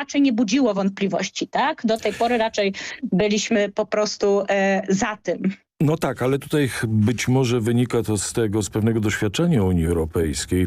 raczej nie budziło wątpliwości, tak? Do tej pory raczej byliśmy po prostu za tym. No tak, ale tutaj być może wynika to z pewnego doświadczenia Unii Europejskiej,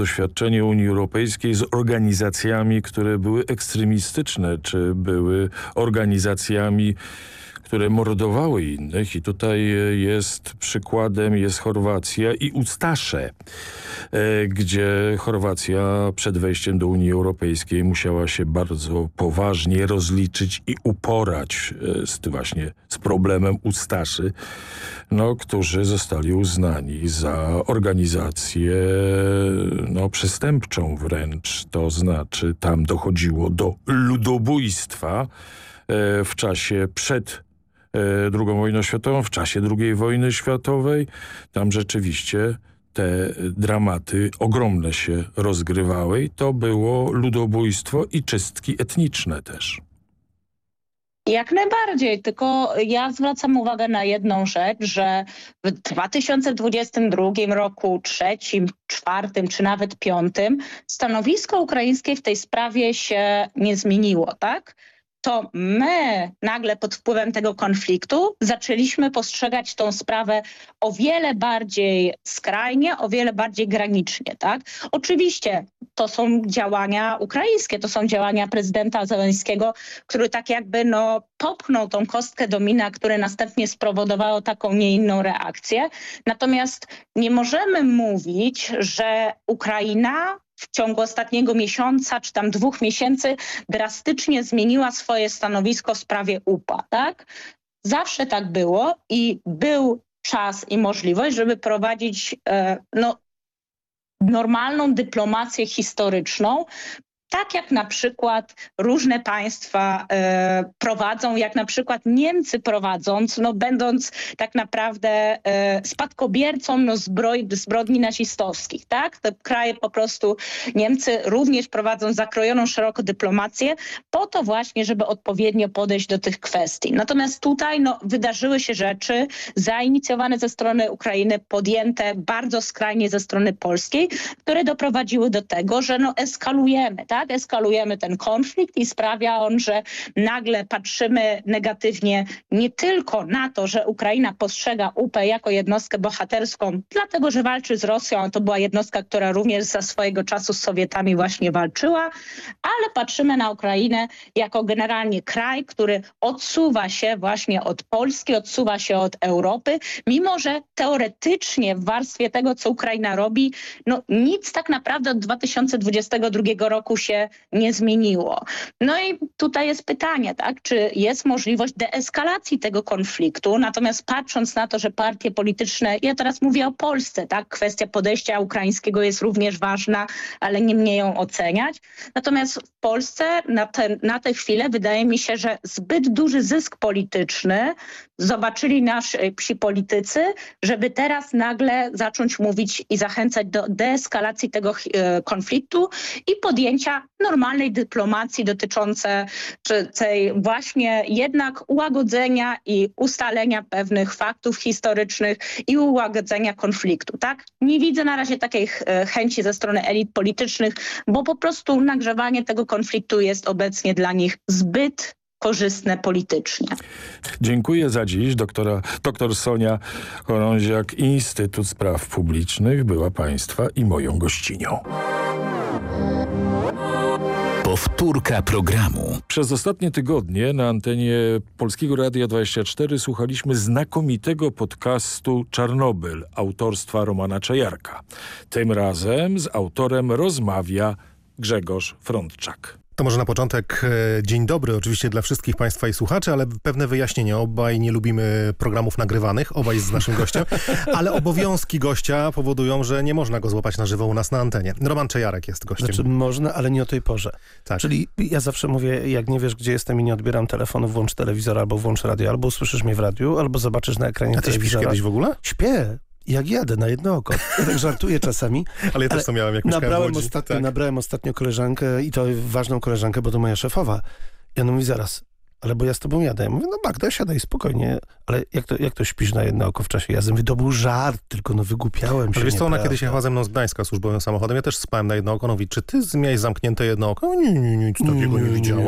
z organizacjami, które były ekstremistyczne, czy były organizacjami, które mordowały innych. I tutaj przykładem jest Chorwacja i Ustasze, gdzie Chorwacja przed wejściem do Unii Europejskiej musiała się bardzo poważnie rozliczyć i uporać z problemem Ustaszy, którzy zostali uznani za organizację przestępczą wręcz. To znaczy tam dochodziło do ludobójstwa w czasie przed II wojną światową, w czasie II wojny światowej. Tam rzeczywiście te dramaty ogromne się rozgrywały i to było ludobójstwo i czystki etniczne też. Jak najbardziej, tylko ja zwracam uwagę na jedną rzecz, że w 2022 roku, 3., 4. czy nawet 5. stanowisko ukraińskie w tej sprawie się nie zmieniło, tak? To my nagle pod wpływem tego konfliktu zaczęliśmy postrzegać tą sprawę o wiele bardziej skrajnie, o wiele bardziej granicznie, tak? Oczywiście to są działania ukraińskie, to są działania prezydenta Zełenskiego, który tak jakby popchnął tą kostkę domina, które następnie spowodowało taką, nie inną reakcję. Natomiast nie możemy mówić, że Ukraina w ciągu ostatniego miesiąca czy tam 2 miesięcy drastycznie zmieniła swoje stanowisko w sprawie UPA, tak? Zawsze tak było i był czas i możliwość, żeby prowadzić normalną dyplomację historyczną, tak jak na przykład różne państwa prowadzą, jak na przykład Niemcy prowadząc, będąc tak naprawdę spadkobiercą zbrodni nazistowskich, tak? Te kraje po prostu, Niemcy również prowadzą zakrojoną szeroko dyplomację po to właśnie, żeby odpowiednio podejść do tych kwestii. Natomiast tutaj wydarzyły się rzeczy zainicjowane ze strony Ukrainy, podjęte bardzo skrajnie ze strony polskiej, które doprowadziły do tego, że eskalujemy, tak? Eskalujemy ten konflikt i sprawia on, że nagle patrzymy negatywnie nie tylko na to, że Ukraina postrzega UPę jako jednostkę bohaterską, dlatego że walczy z Rosją, a to była jednostka, która również za swojego czasu z Sowietami właśnie walczyła, ale patrzymy na Ukrainę jako generalnie kraj, który odsuwa się właśnie od Polski, odsuwa się od Europy, mimo że teoretycznie w warstwie tego, co Ukraina robi, nic tak naprawdę od 2022 roku się nie zmieniło. I tutaj jest pytanie, tak, czy jest możliwość deeskalacji tego konfliktu, natomiast patrząc na to, że partie polityczne, ja teraz mówię o Polsce, tak, kwestia podejścia ukraińskiego jest również ważna, ale nie mnie ją oceniać. Natomiast w Polsce na tę chwilę wydaje mi się, że zbyt duży zysk polityczny zobaczyli nasi politycy, żeby teraz nagle zacząć mówić i zachęcać do deeskalacji tego konfliktu i podjęcia normalnej dyplomacji dotyczące tej właśnie jednak ułagodzenia i ustalenia pewnych faktów historycznych i ułagodzenia konfliktu, tak? Nie widzę na razie takiej chęci ze strony elit politycznych, bo po prostu nagrzewanie tego konfliktu jest obecnie dla nich zbyt korzystne politycznie. Dziękuję za dziś. Doktor Sonia Chorąziak, Instytut Spraw Publicznych, była Państwa i moją gościnią. Powtórka programu. Przez ostatnie tygodnie na antenie Polskiego Radia 24 słuchaliśmy znakomitego podcastu Czarnobyl autorstwa Romana Czajarka. Tym razem z autorem rozmawia Grzegorz Frądczak. To może na początek dzień dobry oczywiście dla wszystkich Państwa i słuchaczy, ale pewne wyjaśnienia. Obaj nie lubimy programów nagrywanych, obaj z naszym gościem, ale obowiązki gościa powodują, że nie można go złapać na żywo u nas na antenie. Roman Czajarek jest gościem. Znaczy można, ale nie o tej porze. Tak. Czyli ja zawsze mówię, jak nie wiesz, gdzie jestem i nie odbieram telefonu, włącz telewizor albo włącz radio, albo usłyszysz mnie w radiu, albo zobaczysz na ekranie A ty śpisz telewizora. kiedyś w ogóle? Śpię. Jak jadę na jedno oko. Ja tak żartuję czasami. Ale ja też to miałem, jak mieszkałem w Łodzi. Nabrałem ostatnio koleżankę i to ważną koleżankę, bo to moja szefowa. I ona mówi zaraz, ale bo ja z tobą jadę. Ja mówię, Magda, siadaj spokojnie. Ale jak to śpisz na jedno oko w czasie jazdy? Mówię, to był żart, tylko wygłupiałem się. Wiesz co, ona kiedyś jechała ze mną z Gdańska służbowym samochodem. Ja też spałem na jedno oko. Ona mówi, czy ty miałeś zamknięte jedno oko? Nie, nic takiego nie widziałem.